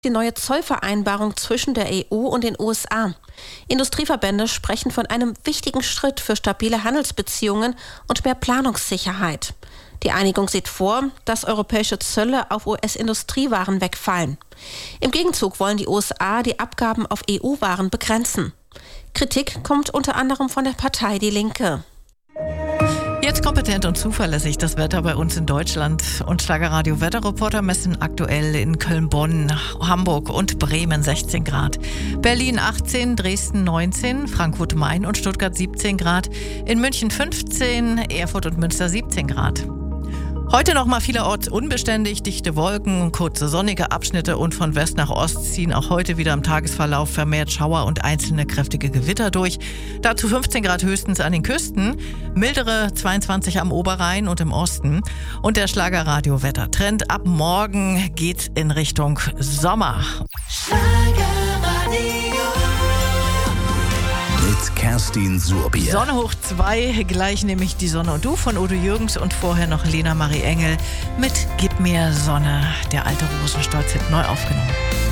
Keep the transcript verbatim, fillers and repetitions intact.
die neue Zollvereinbarung zwischen der E U und den U S A. Industrieverbände sprechen von einem wichtigen Schritt für stabile Handelsbeziehungen und mehr Planungssicherheit. Die Einigung sieht vor, dass europäische Zölle auf U S-Industriewaren wegfallen. Im Gegenzug wollen die U S A die Abgaben auf E U-Waren begrenzen. Kritik kommt unter anderem von der Partei Die Linke. Jetzt kompetent und zuverlässig das Wetter bei uns in Deutschland. Und Schlagerradio Wetterreporter messen aktuell in Köln, Bonn, Hamburg und Bremen sechzehn Grad. Berlin achtzehn, Dresden neunzehn, Frankfurt, Main und Stuttgart siebzehn Grad. In München fünfzehn, Erfurt und Münster siebzehn Grad. Heute noch mal vielerorts unbeständig, dichte Wolken, kurze sonnige Abschnitte und von West nach Ost ziehen auch heute wieder im Tagesverlauf vermehrt Schauer und einzelne kräftige Gewitter durch. Dazu fünfzehn Grad höchstens an den Küsten, mildere zweiundzwanzig am Oberrhein und im Osten. Und der Schlagerradio-Wettertrend: ab morgen geht's in Richtung Sommer. Mit Kerstin Suhrbier. Sonne hoch zwei, gleich nämlich Die Sonne und du von Udo Jürgens und vorher noch Lena Marie Engel mit Gib mir Sonne. Der alte Rosenstolz-Hit neu aufgenommen.